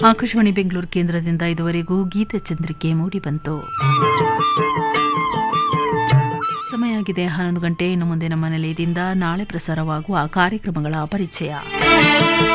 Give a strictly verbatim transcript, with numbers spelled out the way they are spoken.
ಆಕಾಶವಾಣಿ ಬೆಂಗಳೂರು ಕೇಂದ್ರದಿಂದ ಇದುವರೆಗೂ ಗೀತ ಚಂದ್ರಿಕೆ ಮೂಡಿಬಂತು. ಸಮಯ ಆಗಿದೆ ಹನ್ನೊಂದು ಗಂಟೆ. ಇನ್ನು ಮುಂದೆ ನಮ್ಮ ನಿಲಯದಿಂದ ನಾಳೆ ಪ್ರಸಾರವಾಗುವ ಕಾರ್ಯಕ್ರಮಗಳ ಪರಿಚಯ.